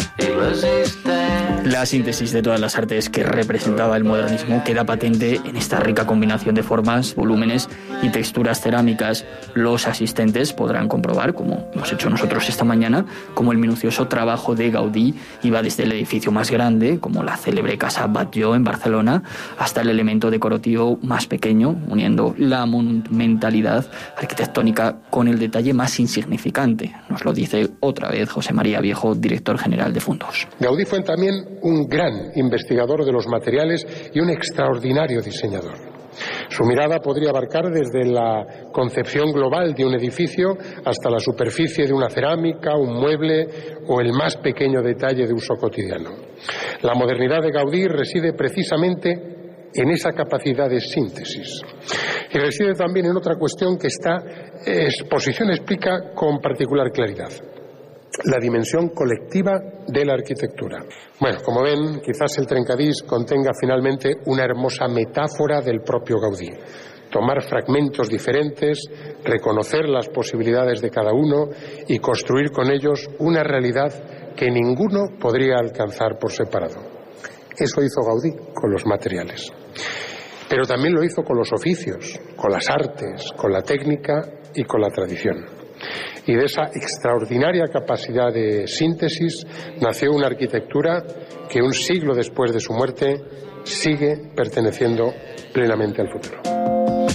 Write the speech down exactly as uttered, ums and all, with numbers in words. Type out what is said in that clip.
La síntesis de todas las artes que representaba el modernismo queda patente en esta rica combinación de formas, volúmenes y texturas cerámicas. Los asistentes podrán comprobar, como hemos hecho nosotros esta mañana, cómo el minucioso trabajo de Gaudí iba desde el edificio más grande, como la célebre Casa Batlló en Barcelona, hasta el elemento decorativo más pequeño, uniendo la monumentalidad arquitectónica con el detalle más insignificante. Nos lo dice otra vez José María Viejo, director general de Fundos. Gaudí fue también un gran investigador de los materiales y un extraordinario diseñador. Su mirada podría abarcar desde la concepción global de un edificio hasta la superficie de una cerámica, un mueble o el más pequeño detalle de uso cotidiano. La modernidad de Gaudí reside precisamente en esa capacidad de síntesis. Y reside también en otra cuestión que esta exposición explica con particular claridad: la dimensión colectiva de la arquitectura. Bueno, como ven, quizás el trencadís contenga finalmente una hermosa metáfora del propio Gaudí. Tomar fragmentos diferentes, reconocer las posibilidades de cada uno y construir con ellos una realidad que ninguno podría alcanzar por separado. Eso hizo Gaudí con los materiales. Pero también lo hizo con los oficios, con las artes, con la técnica y con la tradición. Y de esa extraordinaria capacidad de síntesis nació una arquitectura que un siglo después de su muerte sigue perteneciendo plenamente al futuro.